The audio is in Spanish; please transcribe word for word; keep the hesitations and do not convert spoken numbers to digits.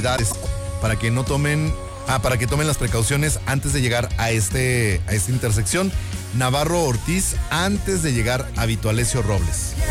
autoridades para que no tomen, ah, para que tomen las precauciones antes de llegar a este, a esta intersección. Navarro Ortiz, antes de llegar a Vito Alessio Robles.